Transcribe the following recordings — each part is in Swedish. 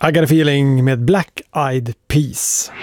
I Got a Feeling med Black Eyed Peas.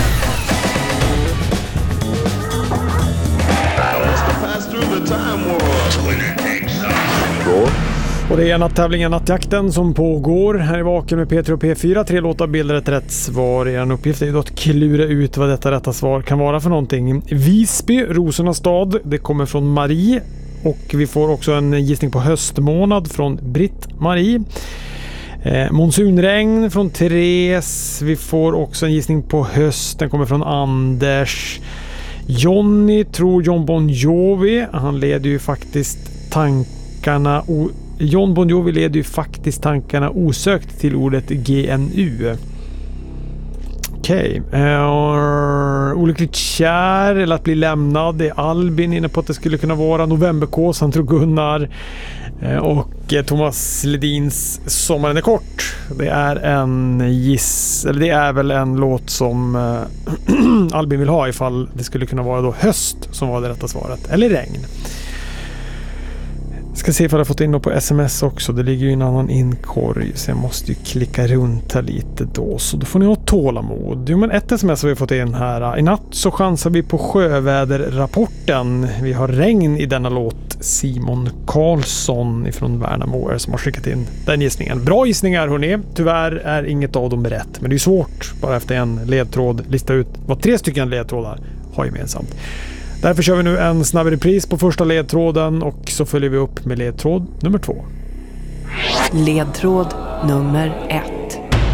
Och det är natttävlingen Nattjakten som pågår här i Vaken med P3 och P4. 3 låtar bildar ett rätt svar. Er uppgift är att klura ut vad detta rätta svar kan vara för någonting. Visby, Rosornas stad, det kommer från Marie. Och vi får också en gissning på höstmånad från Britt-Marie. Monsunregn från Therese. Vi får också en gissning på höst. Den kommer från Anders. Johnny tror John Bon Jovi. Han leder ju faktiskt tankarna... John Bon Jovi leder ju faktiskt tankarna osökt till ordet GNU. Okej. Olyckligt kär eller att bli lämnad. Det är Albin inne på att det skulle kunna vara Novemberkås, han tror Gunnar. Och Thomas Ledins Sommaren är kort. Det är det är väl en låt som Albin vill ha ifall det skulle kunna vara då höst som var det rätta svaret. Eller regn. Ska se ifall jag har fått in något på sms också. Det ligger ju en annan inkorg så jag måste ju klicka runt här lite då. Så då får ni ha tålamod. Jo, men ett sms har vi fått in här. I natt så chansar vi på sjöväderrapporten. Vi har regn i denna låt. Simon Karlsson ifrån Värnamo som har skickat in den gissningen. Bra gissningar hörni. Tyvärr är inget av dem rätt. Men det är svårt bara efter en ledtråd lista ut vad 3 stycken ledtrådar har gemensamt. Därför kör vi nu en snabb repris på första ledtråden och så följer vi upp med ledtråd nummer 2. Ledtråd nummer 1.